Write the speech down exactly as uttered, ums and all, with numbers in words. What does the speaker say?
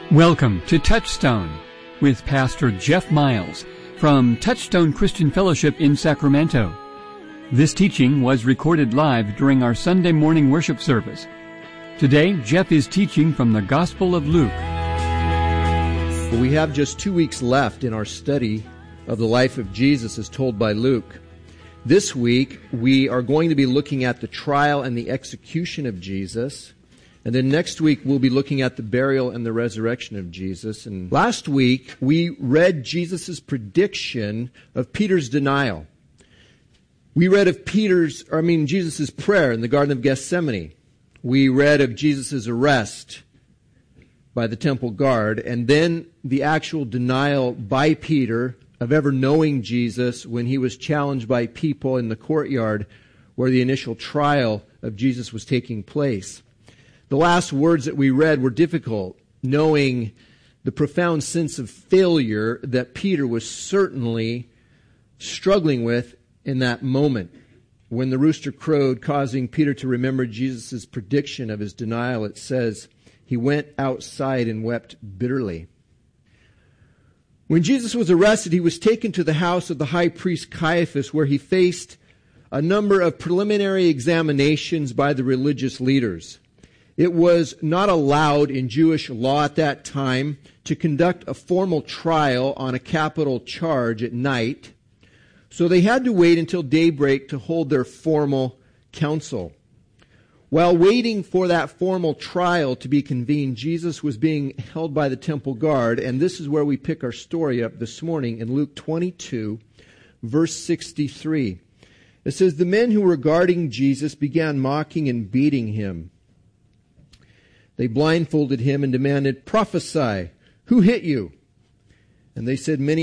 Welcome to Touchstone with Pastor Jeff Miles from Touchstone Christian Fellowship in Sacramento. This teaching was recorded live during our Sunday morning worship service. Today, Jeff is teaching from the Gospel of Luke. We have just two weeks left in our study of the life of Jesus as told by Luke. This week, we are going to be looking at the trial and the execution of Jesus. And then next week, we'll be looking at the burial and the resurrection of Jesus. And last week, we read Jesus' prediction of Peter's denial. We read of Peter's, or I mean, Jesus' prayer in the Garden of Gethsemane. We read of Jesus' arrest by the temple guard, and then the actual denial by Peter of ever knowing Jesus when he was challenged by people in the courtyard where the initial trial of Jesus was taking place. The last words that we read were difficult, knowing the profound sense of failure that Peter was certainly struggling with in that moment. When the rooster crowed, causing Peter to remember Jesus' prediction of his denial, it says, he went outside and wept bitterly. When Jesus was arrested, he was taken to the house of the high priest Caiaphas, where he faced a number of preliminary examinations by the religious leaders. It was not allowed in Jewish law at that time to conduct a formal trial on a capital charge at night, so they had to wait until daybreak to hold their formal council. While waiting for that formal trial to be convened, Jesus was being held by the temple guard, and this is where we pick our story up this morning in Luke twenty-two, verse sixty-three. It says, "The men who were guarding Jesus began mocking and beating him. They blindfolded him and demanded, 'Prophesy, who hit you?' And they said, 'Many